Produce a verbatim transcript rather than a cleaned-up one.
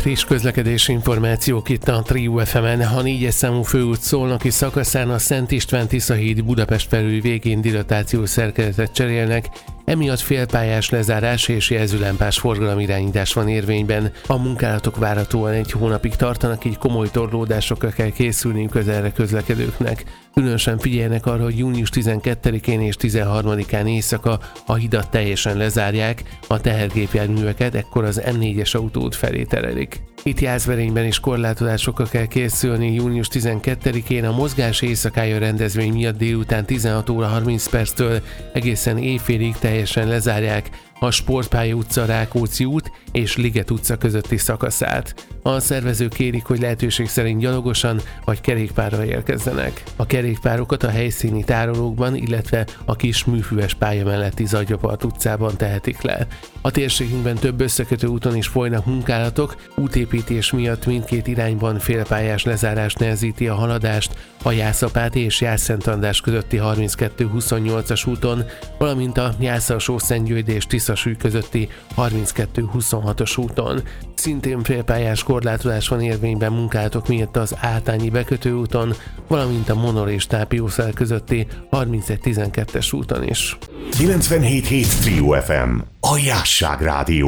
Friss közlekedési információk itt a Trio ef emen. A négyes számú főút Szolnoki szakaszán a Szent István-Tisza híd Budapest felül végén dilatációs szerkezetet cserélnek, emiatt félpályás lezárás és jelzőlámpás forgalomirányítás van érvényben. A munkálatok várhatóan egy hónapig tartanak, így komoly torlódásokra kell készülniük az erre közlekedőknek. Különösen figyeljenek arra, hogy június tizenkettedikén és tizenharmadikán éjszaka a hidat teljesen lezárják, a tehergépjárműveket ekkor az em négyes autóút felé terelik. Itt Jászberényben is korlátozásokra kell készülni. Június tizenkettedikén a mozgás éjszakája rendezvény miatt délután tizenhat óra harminc perctől egészen éjfélig teljesen lezárják a Sportpálya utca, Rákóczi út és Liget utca közötti szakaszát. A szervezők kérik, hogy lehetőség szerint gyalogosan vagy kerékpárral érkezzenek. A kerékpárokat a helyszíni tárolókban, illetve a kis műfüves pálya melletti Zagyvapart utcában tehetik le. A térségünkben több összekötő úton is folynak munkálatok, útépítés miatt mindkét irányban félpályás lezárás nehezíti a haladást a Jászapáti és Jász-Szent András közötti harminckettő huszonnyolcas úton, valamint a Jász-Alsó-Szentgyörgyi és Tiszasúly közötti harminckettő huszonhatos úton. Szintén félpályás korlátozás van érvényben munkálatok miatt az Átányi bekötőúton, valamint a Monor és Tápiószál közötti harmincegy tizenkettes úton is. kilencvenhét hét Trio ef em, a Jásság Rádió.